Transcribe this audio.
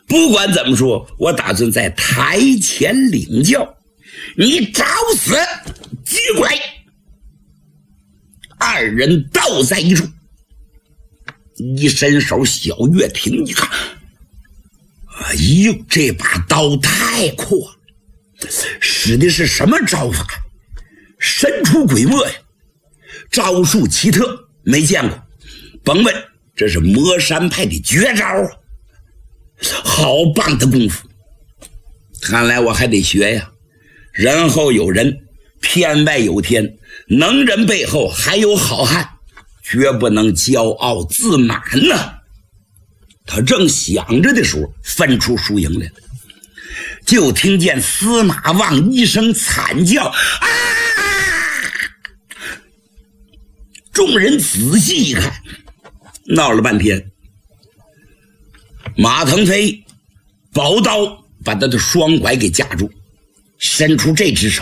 不管怎么说，我打算在台前领教，你找死机拐。二人倒在一处，一伸手，小月亭一看，哎呦，这把刀太阔了，使的是什么招法？神出鬼没呀，招数奇特，没见过。甭问，这是魔山派的绝招啊！好棒的功夫，看来我还得学呀。人后有人，天外有天，能人背后还有好汉，绝不能骄傲自满呢。他正想着的时候，分出输赢来了，就听见司马望一声惨叫啊！众人仔细一看，闹了半天，马腾飞宝刀把他的双拐给夹住，伸出这只手